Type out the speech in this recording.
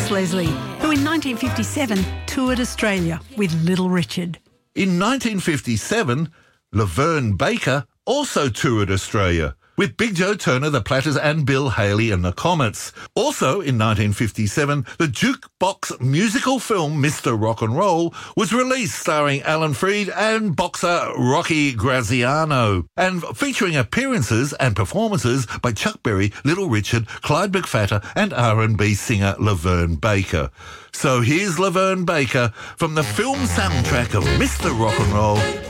Elvis Leslie, who in 1957 toured Australia with Little Richard. In 1957, Laverne Baker also toured Australia with Big Joe Turner, the Platters and Bill Haley and the Comets. Also in 1957, the jukebox musical film Mr. Rock and Roll was released, starring Alan Freed and boxer Rocky Graziano, and featuring appearances and performances by Chuck Berry, Little Richard, Clyde McPhatter and R&B singer Laverne Baker. So here's Laverne Baker from the film soundtrack of Mr. Rock and Roll,